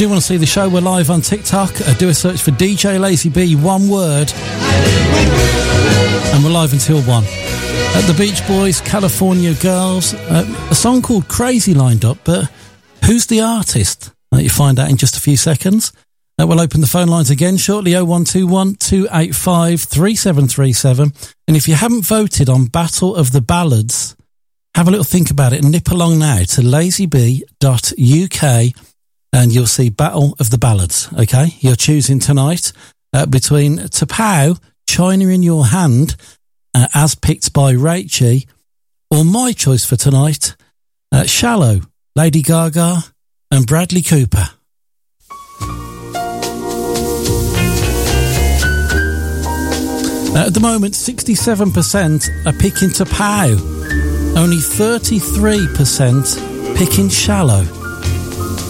do want to see the show, we're live on TikTok. Do a search for DJ Lazy B, one word. And we're live until 1. The Beach Boys, California Girls. A song called Crazy lined up, but who's the artist? You find out in just a few seconds. We'll open the phone lines again shortly, 0121 285 3737. And if you haven't voted on Battle of the Ballads, have a little think about it and nip along now to lazyb.uk and you'll see Battle of the Ballads, okay? You're choosing tonight between Tapau, China in Your Hand, as picked by Rachie, or my choice for tonight, Shallow, Lady Gaga and Bradley Cooper. At the moment, 67% are picking Tapau. Only 33% picking Shallow.